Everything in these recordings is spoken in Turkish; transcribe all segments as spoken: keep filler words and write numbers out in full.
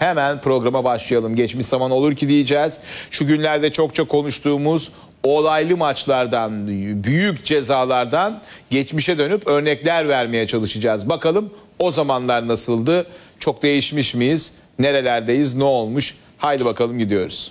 Hemen programa başlayalım. Geçmiş zaman olur ki diyeceğiz. Şu günlerde çokça konuştuğumuz olaylı maçlardan, büyük cezalardan geçmişe dönüp örnekler vermeye çalışacağız. Bakalım o zamanlar nasıldı? Çok değişmiş miyiz? Nerelerdeyiz? Ne olmuş? Haydi bakalım gidiyoruz.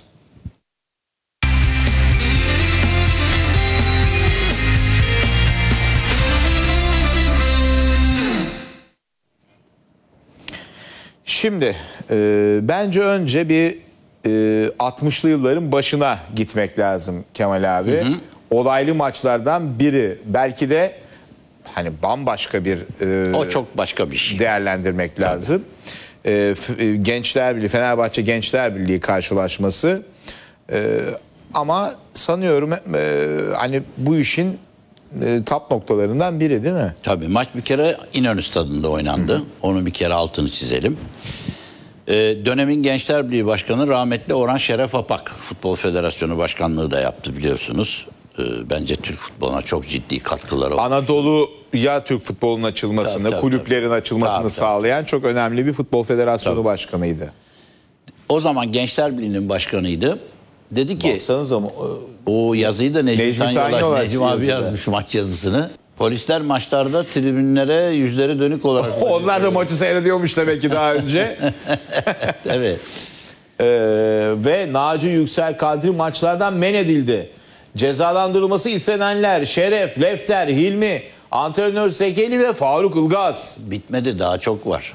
Şimdi e, bence önce bir e, altmışlı yılların başına gitmek lazım Kemal abi. Hı hı. Olaylı maçlardan biri, belki de hani bambaşka bir e, o çok başka bir şey değerlendirmek lazım. E, Gençler Birliği, Fenerbahçe Gençler Birliği karşılaşması. E, ama sanıyorum e, hani bu işin e, top noktalarından biri, değil mi? Tabii, maç bir kere İnönü Stadı'nda oynandı. Hı hı. Onun bir kere altını çizelim. Ee, dönemin Gençler Birliği Başkanı rahmetli Orhan Şeref Apak, Futbol Federasyonu Başkanlığı da yaptı biliyorsunuz. Ee, bence Türk futboluna çok ciddi katkıları oldu. Anadolu'ya Türk futbolunun açılmasını, tabii, tabii, kulüplerin tabii. açılmasını tabii, sağlayan tabii. çok önemli bir Futbol Federasyonu tabii. Başkanıydı. O zaman Gençler Birliği'nin başkanıydı. Dedi ki, baksanıza ama o yazıyı da Necmi, Necmi Tanyolaş, Necmi abi yazmış maç yazısını. Polisler maçlarda tribünlere yüzleri dönük olarak... Onlar da maçı seyrediyormuş demek ki daha önce. Evet. Ee, ve Naci Yüksel Kadri maçlardan men edildi. Cezalandırılması istenenler Şeref, Lefter, Hilmi, antrenör Sekeli ve Faruk Ilgaz. Bitmedi, daha çok var.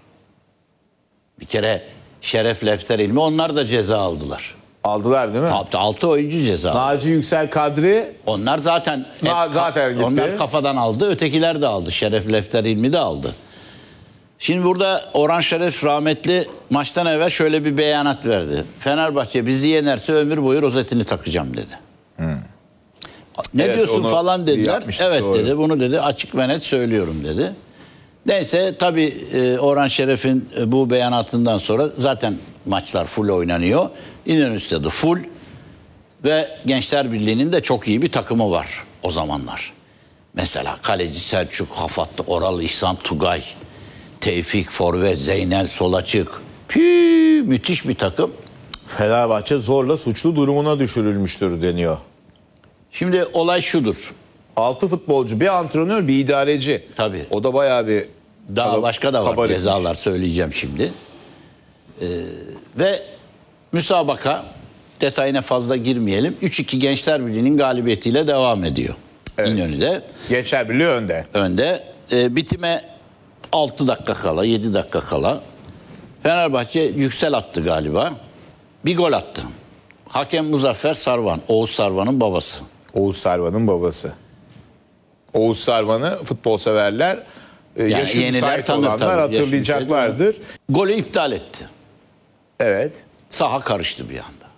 Bir kere Şeref, Lefter, Hilmi, onlar da ceza aldılar. Aldılar değil mi? Tabii, altı oyuncu ceza. Naci Yüksel Kadri. Onlar zaten Na, zaten gitti. Onlar kafadan aldı. Ötekiler de aldı. Şeref, Lefter, İlmi de aldı. Şimdi burada Orhan Şeref rahmetli maçtan evvel şöyle bir beyanat verdi. Fenerbahçe bizi yenerse ömür boyu rozetini takacağım dedi. Hmm. Ne evet, diyorsun falan dediler. Evet doğru. dedi. Bunu dedi açık ve net söylüyorum dedi. Neyse tabii Orhan Şeref'in bu beyanatından sonra zaten maçlar full oynanıyor. İnönü Stadı full ve Gençler Birliği'nin de çok iyi bir takımı var o zamanlar. Mesela kaleci Selçuk, Hafat, Oral, İhsan, Tugay, Tevfik, Forvet, Zeynel, Solaçık. Pii, müthiş bir takım. Fenerbahçe zorla suçlu durumuna düşürülmüştür deniyor. Şimdi olay şudur. Altı futbolcu, bir antrenör, bir idareci. Tabii. O da bayağı bir... Daha kaba, başka da var cezalar etmiş. Söyleyeceğim şimdi. Ee, ve müsabaka, detayına fazla girmeyelim. üç iki Gençler Birliği'nin galibiyetiyle devam ediyor. Evet. İnönü'de. Gençler Birliği önde. Önde. Ee, bitime altı dakika kala, yedi dakika kala Fenerbahçe Yüksel attı galiba. Bir gol attı. Hakem Muzaffer Sarvan, Oğuz Sarvan'ın babası. Oğuz Sarvan'ın babası. Oğuz Sarvan'ı futbol severler, yani yaşı müsait olanlar tabii, hatırlayacaklardır. Golü iptal etti. Evet. Saha karıştı bir anda.